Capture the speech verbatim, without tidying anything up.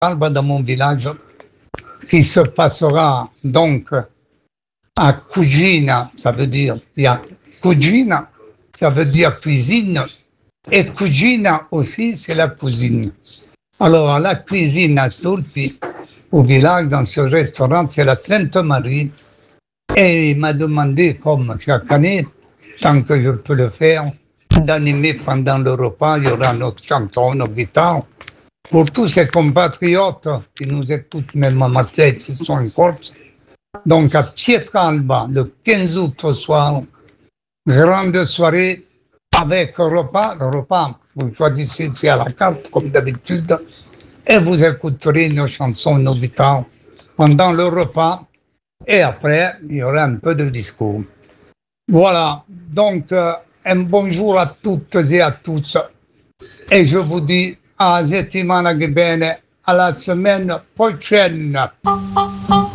Alba dans mon village qui se passera donc à Cugina, ça veut dire, il y a Cugina, ça veut dire cuisine, et Cugina aussi, c'est la cousine. Alors, à la cuisine à Sulpi, au village, dans ce restaurant, c'est la Sainte-Marie, et il m'a demandé, comme chaque année, tant que je peux le faire, d'animer pendant le repas, il y aura notre chanson, nos guitares, pour tous ces compatriotes qui nous écoutent, même à Marseille, qui sont en Corse. Donc à Pietralba, le quinze août au soir, grande soirée avec repas. Le repas, vous choisissez, c'est à la carte, comme d'habitude, et vous écouterez nos chansons, nos guitares pendant le repas. Et après, il y aura un peu de discours. Voilà, donc euh, un bonjour à toutes et à tous. Et je vous dis à settimana che bene, alla semaine prochaine.